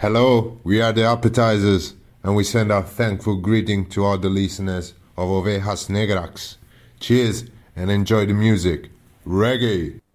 Hello, we are the appetizers, and we send our thankful greeting to all the listeners of Ovejas Negras. Cheers and enjoy the music. Reggae!